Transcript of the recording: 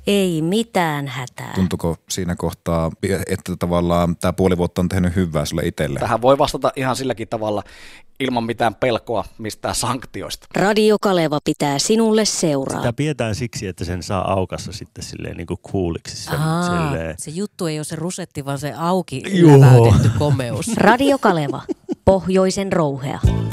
Ei mitään hätää. Tuntuuko siinä kohtaa, että tavallaan tämä puoli vuotta on tehnyt hyvää sulle itselle? Tähän voi vastata ihan silläkin tavalla ilman mitään pelkoa mistään sanktioista. Radio Kaleva pitää sinulle seuraa. Sitä pidetään siksi, että sen saa aukassa sitten silleen niin kuin cooliksi. Se juttu ei ole se rusetti, vaan se auki läväytetty komeus. Radio Kaleva, pohjoisen rouhea.